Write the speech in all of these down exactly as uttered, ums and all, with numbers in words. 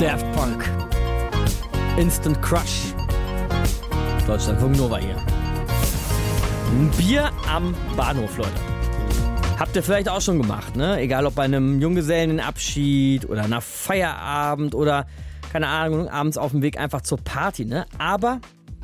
Daft Punk. Instant Crush. Deutschlandfunk Nova hier. Ein Bier am Bahnhof, Leute. Habt ihr vielleicht auch schon gemacht, ne? Egal ob bei einem Junggesellenabschied oder nach Feierabend oder, keine Ahnung, abends auf dem Weg einfach zur Party, ne? Aber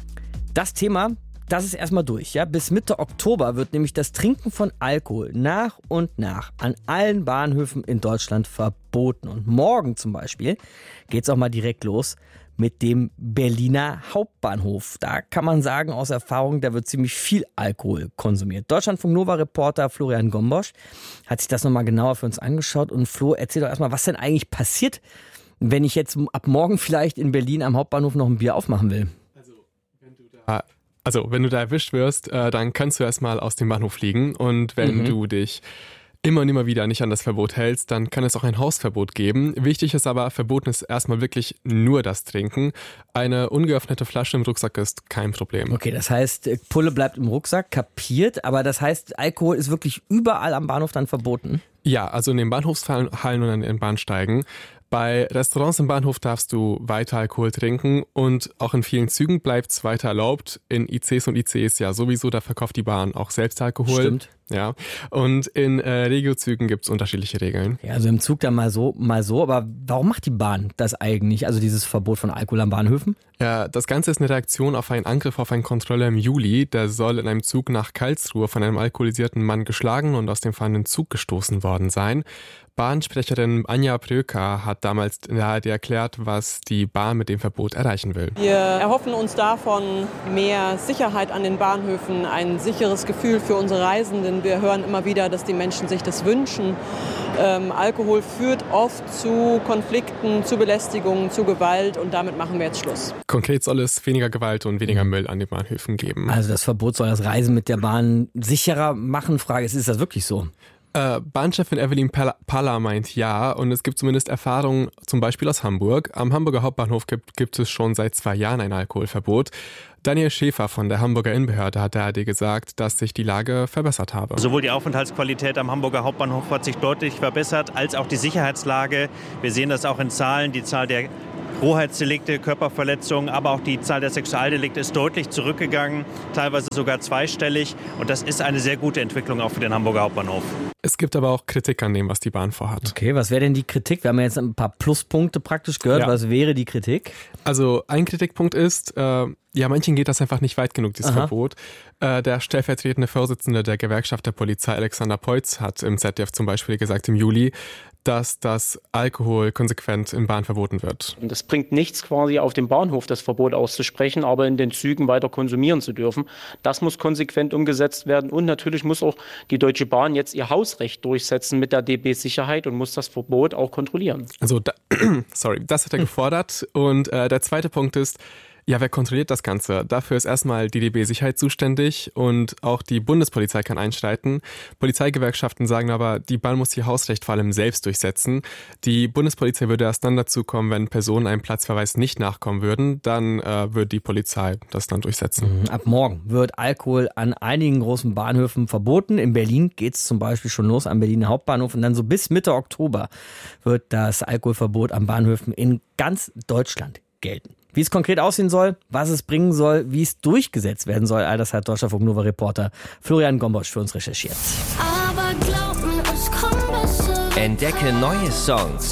das Thema, das ist erstmal durch, ja? Bis Mitte Oktober wird nämlich das Trinken von Alkohol nach und nach an allen Bahnhöfen in Deutschland verboten. Und morgen zum Beispiel geht's auch mal direkt los mit dem Berliner Hauptbahnhof. Da kann man sagen, aus Erfahrung, da wird ziemlich viel Alkohol konsumiert. Deutschlandfunk Nova-Reporter Florian Gombosch hat sich das nochmal genauer für uns angeschaut. Und Flo, erzähl doch erstmal, was denn eigentlich passiert, wenn ich jetzt ab morgen vielleicht in Berlin am Hauptbahnhof noch ein Bier aufmachen will. Also, wenn du da, also, wenn du da erwischt wirst, äh, dann kannst du erstmal aus dem Bahnhof fliegen. Und wenn mhm. du dich immer und immer wieder nicht an das Verbot hältst, dann kann es auch ein Hausverbot geben. Wichtig ist aber, verboten ist erstmal wirklich nur das Trinken. Eine ungeöffnete Flasche im Rucksack ist kein Problem. Okay, das heißt, Pulle bleibt im Rucksack, kapiert, aber das heißt, Alkohol ist wirklich überall am Bahnhof dann verboten? Ja, also in den Bahnhofshallen und an den Bahnsteigen. Bei Restaurants im Bahnhof darfst du weiter Alkohol trinken und auch in vielen Zügen bleibt es weiter erlaubt. In I Cs und I C Es ja sowieso, da verkauft die Bahn auch selbst Alkohol. Stimmt. Ja, und in äh, Regiozügen gibt es unterschiedliche Regeln. Ja, also im Zug dann mal so, mal so, aber warum macht die Bahn das eigentlich, also dieses Verbot von Alkohol an Bahnhöfen? Ja, das Ganze ist eine Reaktion auf einen Angriff auf einen Kontrolleur im Juli. Der soll in einem Zug nach Karlsruhe von einem alkoholisierten Mann geschlagen und aus dem fahrenden Zug gestoßen worden sein. Bahnsprecherin Anja Pröker hat damals in der A R D erklärt, was die Bahn mit dem Verbot erreichen will. Wir erhoffen uns davon mehr Sicherheit an den Bahnhöfen, ein sicheres Gefühl für unsere Reisenden. Wir hören immer wieder, dass die Menschen sich das wünschen. Ähm, Alkohol führt oft zu Konflikten, zu Belästigungen, zu Gewalt und damit machen wir jetzt Schluss. Konkret soll es weniger Gewalt und weniger Müll an den Bahnhöfen geben. Also das Verbot soll das Reisen mit der Bahn sicherer machen. Frage ist, ist das wirklich so? Äh, Bahnchefin Evelyn Palla meint ja, und es gibt zumindest Erfahrungen, zum Beispiel aus Hamburg. Am Hamburger Hauptbahnhof gibt, gibt es schon seit zwei Jahren ein Alkoholverbot. Daniel Schäfer von der Hamburger Innenbehörde hat der A R D gesagt, dass sich die Lage verbessert habe. Sowohl die Aufenthaltsqualität am Hamburger Hauptbahnhof hat sich deutlich verbessert, als auch die Sicherheitslage. Wir sehen das auch in Zahlen. Die Zahl der Rohheitsdelikte, Körperverletzungen, aber auch die Zahl der Sexualdelikte ist deutlich zurückgegangen, teilweise sogar zweistellig. Und das ist eine sehr gute Entwicklung auch für den Hamburger Hauptbahnhof. Es gibt aber auch Kritik an dem, was die Bahn vorhat. Okay, was wäre denn die Kritik? Wir haben ja jetzt ein paar Pluspunkte praktisch gehört. Ja. Was wäre die Kritik? Also ein Kritikpunkt ist, äh, ja, manchen geht das einfach nicht weit genug, dieses Aha. Verbot. Äh, der stellvertretende Vorsitzende der Gewerkschaft der Polizei, Alexander Peutz, hat im Z D F zum Beispiel gesagt im Juli, dass das Alkohol konsequent in Bahn verboten wird. Und es bringt nichts, quasi auf dem Bahnhof das Verbot auszusprechen, aber in den Zügen weiter konsumieren zu dürfen. Das muss konsequent umgesetzt werden und natürlich muss auch die Deutsche Bahn jetzt ihr Hausrecht durchsetzen mit der D B Sicherheit und muss das Verbot auch kontrollieren. Also, da, sorry, das hat er gefordert. Und äh, der zweite Punkt ist, ja, wer kontrolliert das Ganze? Dafür ist erstmal die D B Sicherheit zuständig und auch die Bundespolizei kann einschreiten. Polizeigewerkschaften sagen aber, die Bahn muss ihr Hausrecht vor allem selbst durchsetzen. Die Bundespolizei würde erst dann dazu kommen, wenn Personen einem Platzverweis nicht nachkommen würden. Dann äh, würde die Polizei das dann durchsetzen. Ab morgen wird Alkohol an einigen großen Bahnhöfen verboten. In Berlin geht es zum Beispiel schon los am Berliner Hauptbahnhof. Und dann so bis Mitte Oktober wird das Alkoholverbot an Bahnhöfen in ganz Deutschland gelten. Wie es konkret aussehen soll, was es bringen soll, wie es durchgesetzt werden soll, all das hat Deutschlandfunk Nova-Reporter Florian Gombosch für uns recherchiert. Aber glaub mir, es kommt besser. Entdecke neue Songs.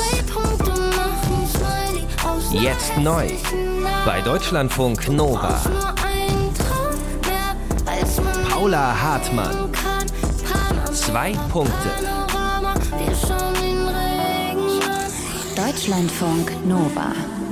Jetzt neu bei Deutschlandfunk Nova. Paula Hartmann. Zwei Punkte. Deutschlandfunk Nova.